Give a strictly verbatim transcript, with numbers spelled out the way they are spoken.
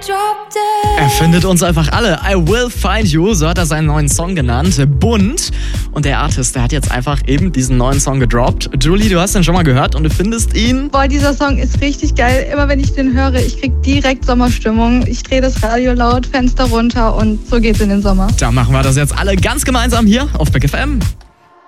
Er findet uns einfach alle. I Will Find You, so hat er seinen neuen Song genannt. Bunt. Und der Artist, der hat jetzt einfach eben diesen neuen Song gedroppt. Julie, du hast den schon mal gehört und du findest ihn... Boah, dieser Song ist richtig geil. Immer wenn ich den höre, ich krieg direkt Sommerstimmung. Ich drehe das Radio laut, Fenster runter und so geht's in den Sommer. Da machen wir das jetzt alle ganz gemeinsam hier auf Big F M.